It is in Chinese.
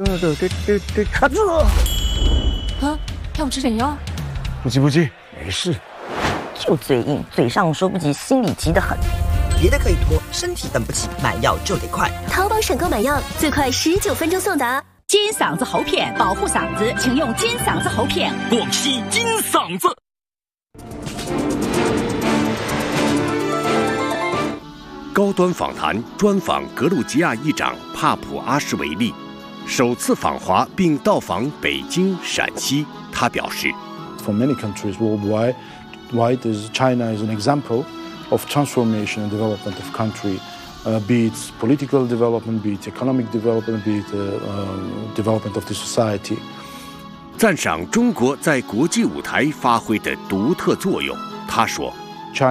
卡住了！ 啊，要吃点药？ 不急不急，没事。 就嘴硬，嘴上说不急，心里急得很。 别的可以拖，身体等不起，买药就得快。 淘宝省购买药，最快19分钟送达。 金嗓子喉片，保护嗓子，请用金嗓子喉片。 广西金嗓子。高端访谈专访格鲁吉亚议长帕普阿什维利，首次访华并到访北京、陕西。他表示 ，For many countries worldwide, China is an example of transformation and development of country, be it political development, be it economic development, be it development of the society. 赞赏中国在国际舞台发挥的独特作用。他说